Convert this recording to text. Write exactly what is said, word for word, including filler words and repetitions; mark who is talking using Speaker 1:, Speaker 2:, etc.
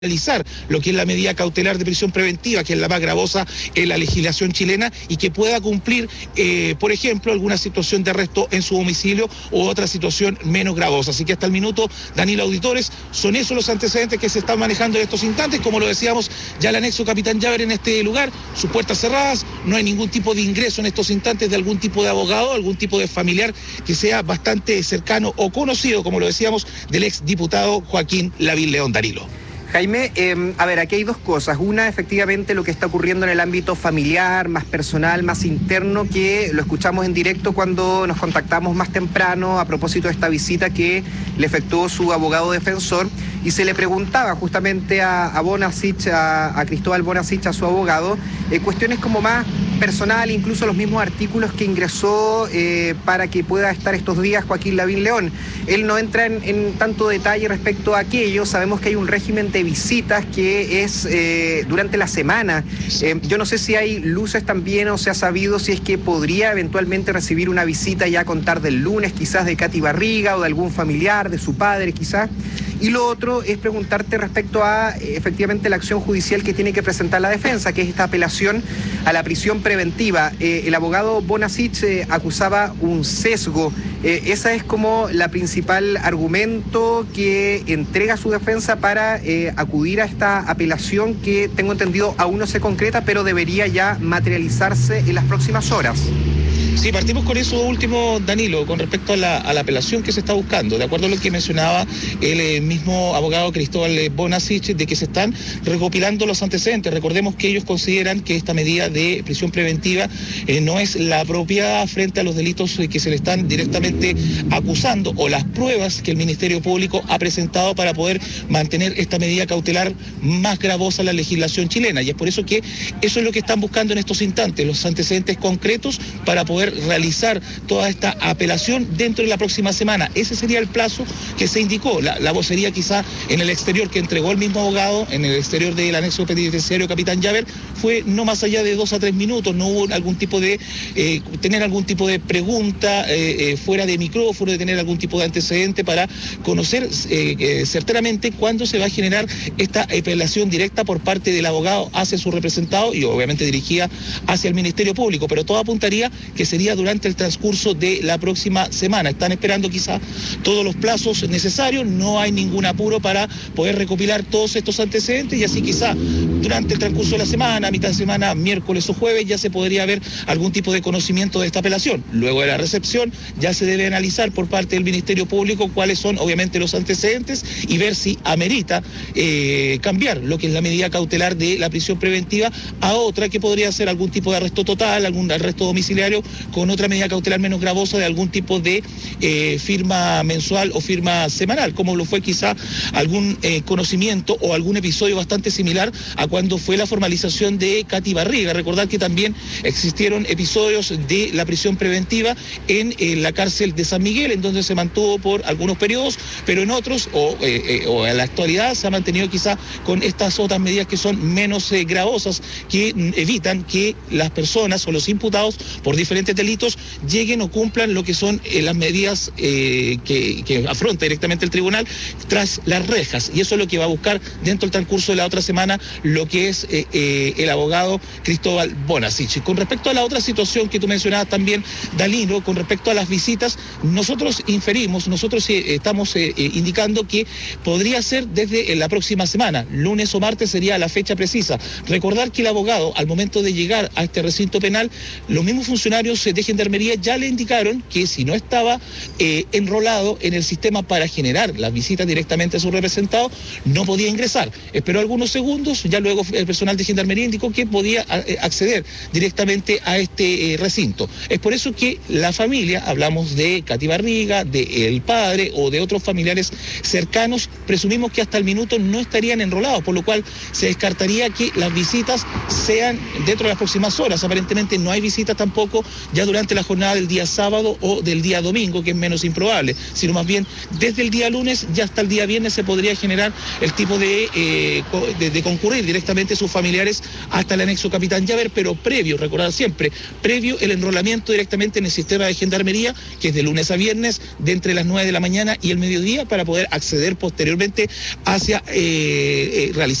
Speaker 1: realizar lo que es la medida cautelar de prisión preventiva, que es la más gravosa en la legislación chilena, y que pueda cumplir, eh, por ejemplo, alguna situación de arresto en su domicilio u otra situación menos gravosa. Así que hasta el minuto, Danilo, auditores, son esos los antecedentes que se están manejando en estos instantes. Como lo decíamos, ya el anexo Capitán Llaver en este lugar, sus puertas cerradas, no hay ningún tipo de ingreso en estos instantes de algún tipo de abogado, algún tipo de familiar que sea bastante cercano o conocido, como lo decíamos, del ex diputado Joaquín Lavín León. Danilo.
Speaker 2: Jaime, eh, a ver, aquí hay dos cosas. Una, efectivamente, lo que está ocurriendo en el ámbito familiar, más personal, más interno, que lo escuchamos en directo cuando nos contactamos más temprano a propósito de esta visita que le efectuó su abogado defensor, y se le preguntaba justamente a, a Bonasich, a, a Cristóbal Bonasich, a su abogado, eh, cuestiones como más personal, incluso los mismos artículos que ingresó eh, para que pueda estar estos días Joaquín Lavín León. Él no entra en, en tanto detalle respecto a aquello. Sabemos que hay un régimen de visitas que es eh, durante la semana. Eh, yo no sé si hay luces también, o se ha sabido si es que podría eventualmente recibir una visita ya a contar del lunes, quizás de Katy Barriga o de algún familiar, de su padre quizás. Y lo otro es preguntarte respecto a efectivamente la acción judicial que tiene que presentar la defensa, que es esta apelación a la prisión preventiva. Eh, el abogado Bonasich eh, acusaba un sesgo. Eh, esa es como la principal argumento que entrega su defensa para eh, acudir a esta apelación, que tengo entendido aún no se concreta, pero debería ya materializarse en las próximas horas.
Speaker 1: Sí, partimos con eso último, Danilo, con respecto a la, a la apelación que se está buscando. De acuerdo a lo que mencionaba el eh, mismo abogado Cristóbal Bonasich, de que se están recopilando los antecedentes. Recordemos que ellos consideran que esta medida de prisión preventiva eh, no es la apropiada frente a los delitos que se le están directamente acusando, o las pruebas que el Ministerio Público ha presentado para poder mantener esta medida cautelar más gravosa en la legislación chilena. Y es por eso que eso es lo que están buscando en estos instantes, los antecedentes concretos para poder realizar toda esta apelación dentro de la próxima semana. Ese sería el plazo que se indicó. La, la vocería quizá en el exterior que entregó el mismo abogado, en el exterior del anexo penitenciario Capitán Llaver, fue no más allá de dos a tres minutos. No hubo algún tipo de, eh, tener algún tipo de pregunta eh, eh, fuera de micrófono, de tener algún tipo de antecedente para conocer eh, eh, certeramente cuándo se va a generar esta apelación directa por parte del abogado hacia su representado y obviamente dirigida hacia el Ministerio Público. Pero todo apuntaría que sería durante el transcurso de la próxima semana. Están esperando quizá todos los plazos necesarios, no hay ningún apuro para poder recopilar todos estos antecedentes, y así quizá durante el transcurso de la semana, mitad de semana, miércoles o jueves, ya se podría haber algún tipo de conocimiento de esta apelación. Luego de la recepción ya se debe analizar por parte del Ministerio Público cuáles son obviamente los antecedentes y ver si amerita eh, cambiar lo que es la medida cautelar de la prisión preventiva a otra que podría ser algún tipo de arresto total, algún arresto domiciliario con otra medida cautelar menos gravosa de algún tipo de eh, firma mensual o firma semanal, como lo fue quizá algún eh, conocimiento o algún episodio bastante similar a cuando fue la formalización de Katy Barriga. Recordar que también existieron episodios de la prisión preventiva en eh, la cárcel de San Miguel, en donde se mantuvo por algunos periodos, pero en otros, o, eh, eh, o en la actualidad, se ha mantenido quizá con estas otras medidas que son menos eh, gravosas, que mm, evitan que las personas o los imputados por diferentes delitos lleguen o cumplan lo que son eh, las medidas eh, que, que afronta directamente el tribunal tras las rejas, y eso es lo que va a buscar dentro del transcurso de la otra semana lo que es eh, eh, el abogado Cristóbal Bonasich. Con respecto a la otra situación que tú mencionabas también, Danilo, con respecto a las visitas, nosotros inferimos, nosotros eh, estamos eh, eh, indicando que podría ser desde eh, la próxima semana, lunes o martes sería la fecha precisa. Recordar que el abogado, al momento de llegar a este recinto penal, los mismos funcionarios de Gendarmería ya le indicaron que si no estaba eh, enrolado en el sistema para generar las visitas directamente a su representado, no podía ingresar. Esperó algunos segundos, ya luego el personal de Gendarmería indicó que podía eh, acceder directamente a este eh, recinto. Es por eso que la familia, hablamos de Katy Barriga, de el padre o de otros familiares cercanos, presumimos que hasta el minuto no estarían enrolados, por lo cual se descartaría que las visitas sean dentro de las próximas horas. Aparentemente no hay visitas tampoco ya durante la jornada del día sábado o del día domingo, que es menos improbable, sino más bien desde el día lunes ya hasta el día viernes se podría generar el tipo de, eh, de, de concurrir directamente sus familiares hasta el anexo Capitán Llaver, pero previo, recordar siempre, previo el enrolamiento directamente en el sistema de gendarmería, que es de lunes a viernes, de entre las nueve de la mañana y el mediodía, para poder acceder posteriormente hacia eh, eh, realizar